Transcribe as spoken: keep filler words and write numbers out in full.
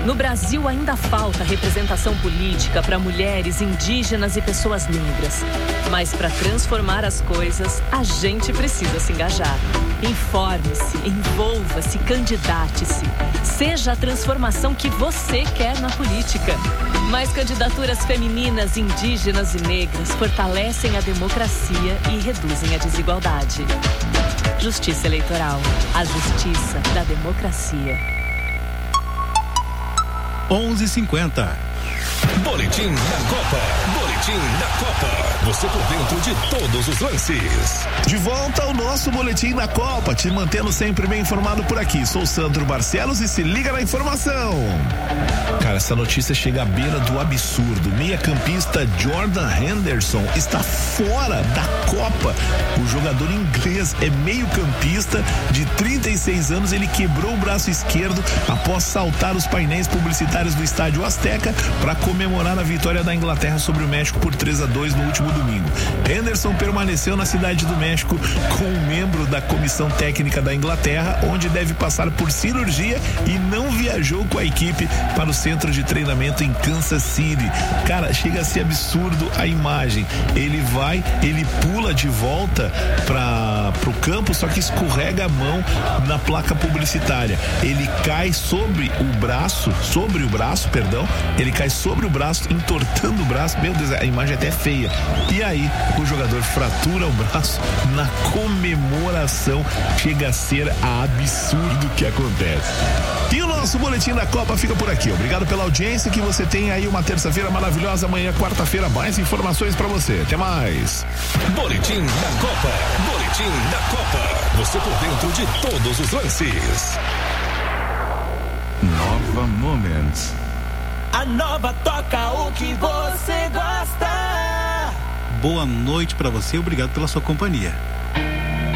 No Brasil ainda falta representação política para mulheres, indígenas e pessoas negras. Mas para transformar as coisas, a gente precisa se engajar. Informe-se, envolva-se, candidate-se. Seja a transformação que você quer na política. Mais candidaturas femininas, indígenas e negras fortalecem a democracia e reduzem a desigualdade. Justiça Eleitoral. A justiça da democracia. onze e cinquenta. Boletim da Copa. Boletim da Copa. Você por dentro de todos os lances. De volta ao nosso Boletim da Copa, te mantendo sempre bem informado por aqui. Sou Sandro Barcelos e se liga na informação. Cara, essa notícia chega à beira do absurdo. Meia-campista Jordan Henderson está fora da Copa. O jogador inglês é meio-campista de trinta e seis anos. Ele quebrou o braço esquerdo após saltar os painéis publicitários do Estádio Azteca para comemorar a vitória da Inglaterra sobre o México por três a dois no último domingo. Henderson permaneceu na cidade do México com um membro da comissão técnica da Inglaterra, onde deve passar por cirurgia, e não viajou com a equipe para o centro de treinamento em Kansas City. Cara, chega a ser absurdo a imagem. Ele vai, ele pula de volta para pro campo, só que escorrega a mão na placa publicitária. Ele cai sobre o braço, sobre o braço, perdão, ele cai sobre o braço, entortando o braço. Meu Deus, a imagem é até feia. E aí, o jogador fratura o braço na comemoração. Chega a ser absurdo o que acontece. E o nosso Boletim da Copa fica por aqui. Obrigado pela audiência, que você tenha aí uma terça-feira maravilhosa. Amanhã, quarta-feira, mais informações pra você. Até mais. Boletim da Copa. Boletim da Copa. Você por dentro de todos os lances. Nova Moments. A Nova toca o que você gosta. Boa noite pra você, obrigado pela sua companhia.